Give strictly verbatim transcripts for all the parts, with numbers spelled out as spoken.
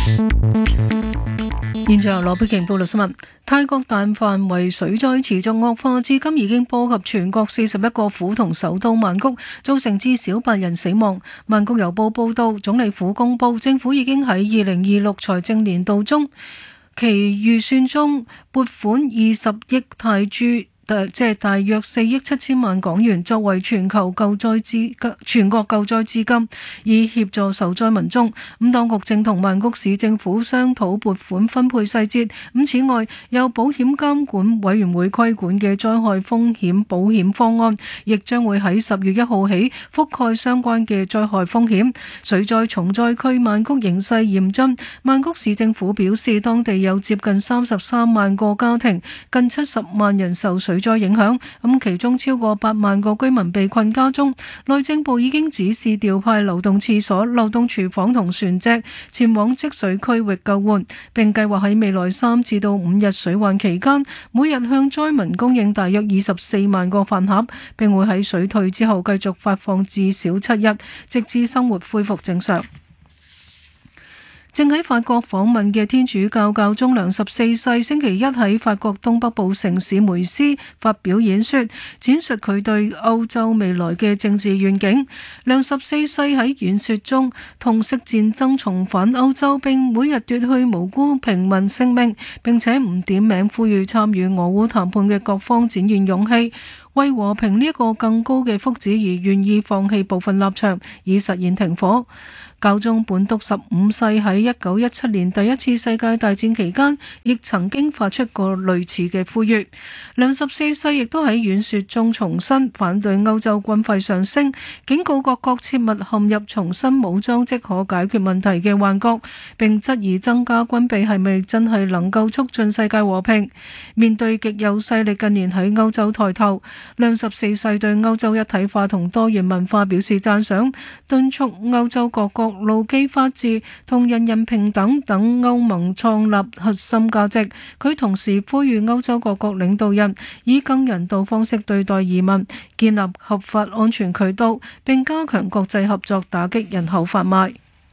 現在由羅碧瓊報道新聞。泰國大範圍水災持續惡化，至今已經波及全國四十一個府同首都曼谷，造成至少八人死亡。曼谷郵報報道，總理府公佈，政府已經喺二零二六財政年度中，其預算中撥款二十億泰銖。即係大約四億七千萬港元，作為全球救災資金、全國救災資金，以協助受災民眾。咁當局正同曼谷市政府商討撥款分配細節。咁此外，有保險監管委員會規管嘅災害風險保險方案，亦將會喺十月一號起覆蓋相關嘅災害風險。水災重災區曼谷形勢嚴峻，曼谷市政府表示，當地有接近三十三萬個家庭，近七十萬人受水災影響，咁其中超過八萬個居民被困家中。內政部已經指示調派流動廁所、流動廚房同船隻前往積水區域救援，並計劃喺未來三至到五日水患期間，每日向災民供應大約二十四萬個飯盒，並會喺水退之後繼續發放至少七日，直至生活恢復正常。正喺法國訪問嘅天主教教宗良十四世星期一喺法國東北部城市梅斯發表演說，展述佢對歐洲未來嘅政治願景。良十四世喺演說中痛斥戰爭重返歐洲，並每日奪去無辜平民性命，並且唔點名呼籲參與俄烏談判嘅各方展現勇氣，為和平呢一個更高嘅福祉而願意放棄部分立場，以實現停火。教宗本篤十五世喺一九一七年第一次世界大戰期間，亦曾經發出過類似嘅呼籲。良十四世亦都喺演說中重申反對歐洲軍費上升，警告各國切勿陷入重新武裝即可解決問題嘅幻覺，並質疑增加軍備係咪真係能夠促進世界和平。面對極右勢力近年喺歐洲抬頭，良十四世對歐洲一體化同多元文化表示讚賞，敦促歐洲各國牢記法治同人人平等等歐盟創立核心價值。佢同時呼籲歐洲各國領導人以更人道方式對待移民，建立合法安全渠道，並加強國際合作，打擊人口販賣。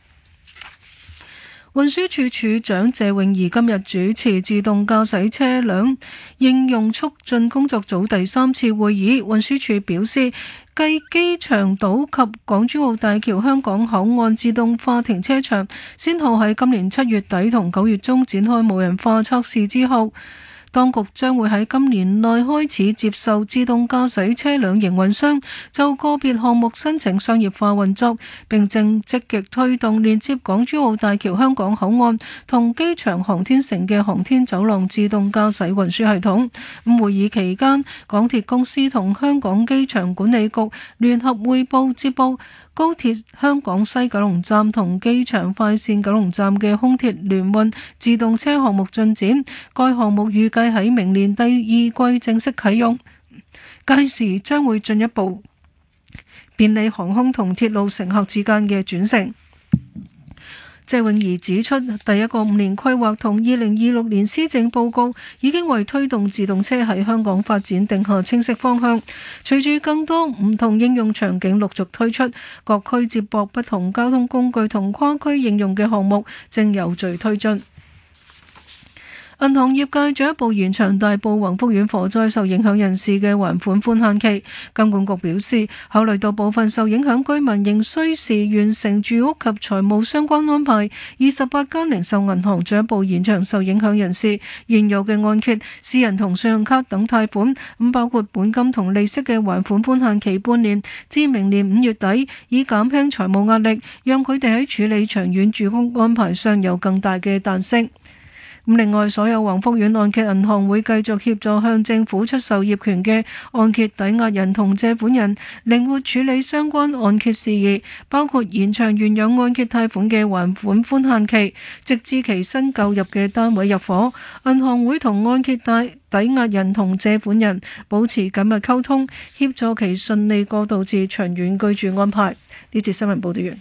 運輸署署長謝永儀今日主持自動駕駛車輛應用促進工作組第三次會議。運輸署表示，繼機場島及港珠澳大橋香港口岸自動化停車場先後喺今年七月底同九月中展開無人化測試之後，當局將會喺今年內開始接受自動駕駛車輛營運商就個別項目申請商業化運作，並正積極推動連接港珠澳大橋香港口岸同機場航天城嘅航天走廊自動駕駛運輸系統。咁會議期間，港鐵公司同香港機場管理局聯合匯報接報高鐵香港西九龍站同機場快線九龍站嘅空鐵聯運自動車項目進展，該項目預計喺明年第二季正式啟用，屆時將會進一步便利航空同鐵路乘客之間嘅轉乘。謝永儀指出，第一個五年規劃同二零二六年施政報告已經為推動自動車喺香港發展定下清晰方向。隨住更多唔同應用場景陸續推出，各區接駁不同交通工具同跨區應用嘅項目正有序推進。銀行業界進一步延長大埔宏福苑火災受影響人士嘅還款寬限期。金管局表示，考慮到部分受影響居民仍需時完成住屋及財務相關安排，二十八間零售銀行進一步延長受影響人士現有嘅按揭、私人同信用卡等貸款，咁包括本金同利息嘅還款寬限期半年至明年五月底，以減輕財務壓力，讓佢哋喺處理長遠住屋安排上有更大嘅彈性。另外，所有宏福苑按揭銀行會繼續協助向政府出售業權嘅按揭抵押人同借款人，靈活處理相關按揭事宜，包括延長原有按揭貸款嘅還款寬限期，直至其新購入嘅單位入伙。銀行會同按揭貸抵押人同借款人保持緊密溝通，協助其順利過渡至長遠居住安排。呢節新聞報道完。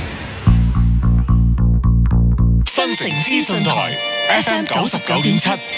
新城資訊台 F M 九十九點七。